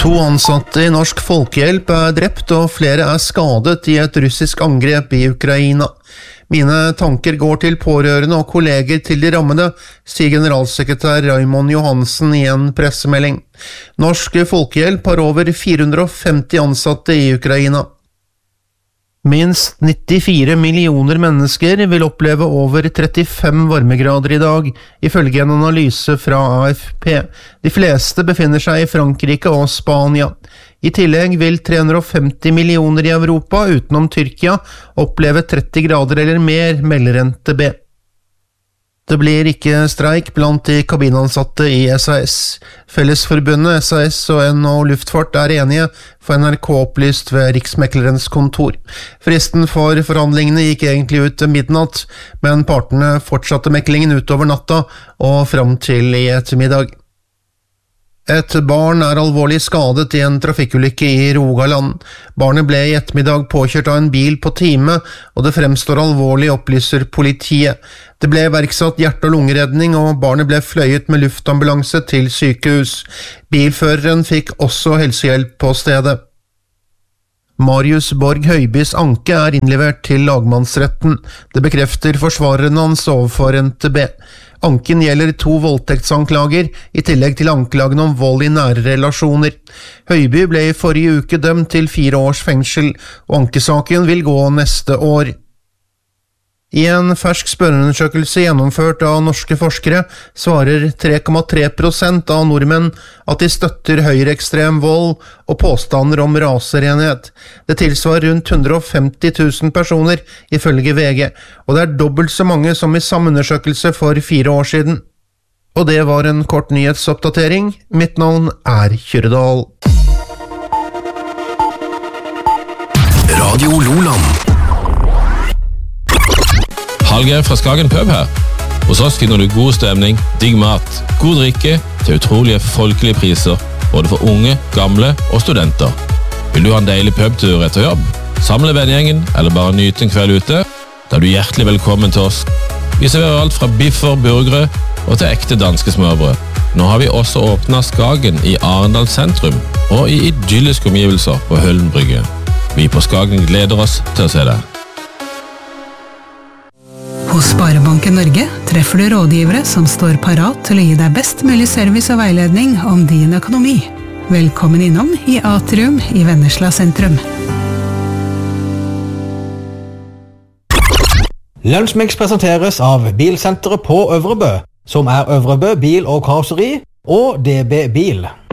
To ansatte i Norsk Folkehjelp drept og flere skadet i et russisk angrep i Ukraina. Mine tanker går til pårørende og kolleger til de rammede, sier generalsekretær Raymond Johansen i en pressemelding. Norsk Folkehjelp har over 450 ansatte i Ukraina. Minst 94 millioner mennesker vil oppleve over 35 varmegrader i dag, ifølge en analyse fra AFP. De fleste befinner seg i Frankrike og Spania. I tillegg vil 350 millioner i Europa, utenom Tyrkia, oppleve 30 grader eller mer, melder NTB. Det blir ikke streik blant de kabinansatte i SAS. Fellesforbundet SAS og NHO Luftfart er enige, for NRK opplyst ved Riksmeklerens kontor. Fristen for forhandlingene gikk egentlig ut midnatt, men partene fortsatte meklingen utover natta og fram til i ettermiddag. Et barn er alvorlig skadet i en trafikkulykke i Rogaland. Barnet ble i ettermiddag påkjørt av en bil på time, og det fremstår alvorlig, opplyser politiet. Det ble iverksatt hjerte- og lungeredning, og barnet ble fløyet med luftambulanse til sykehus. Bilføreren fikk også helsehjelp på stedet. Marius Borg Høibys anke er innlevert til lagmannsretten. Det bekrefter forsvareren hans overfor NTB. Anken gjelder 2 voldtektsanklager, i tillegg til anklagen om vold i nære relasjoner. Høiby ble i forrige uke dømt til 4 års fengsel, og ankesaken vil gå neste år. I en fersk spørreundersøkelse gjennomført av norske forskere svarer 3,3% av nordmenn at de støtter høyreekstrem vold og påstander om raserenhet. Det tilsvarer rundt 150 000 personer, ifølge VG, og det er dobbelt så mange som i samme undersøkelse for 4 år siden. Og det var en kort nyhetsoppdatering. Mitt navn er Kyrredal. Radio Loland. Hallgeir fra Skagen Pub her. Hos oss finner du god stemning, digg mat, god drikke til utrolige folkelige priser, både for unge, gamle og studenter. Vil du ha en deilig pubtur etter jobb? Samle vennegjengen eller bare nyte en kveld ute? Da er du hjertelig velkommen til oss. Vi serverer alt fra biffer, burgere og til ekte danske smørbrød. Nå har vi også åpnet Skagen i Arendal sentrum og i idylliske omgivelser på Høllen brygge. Vi på Skagen gleder oss til å se deg. Hos Sparebanken Norge treffer du rådgivere som står parat til å gi deg best mulig service og veiledning om din økonomi. Velkommen innom i Atrium i Vennesla sentrum. Lunsjmix presenteres av Bilsenteret på Øvrebø, som er Øvrebø Bil og Karosseri, og DB Bil.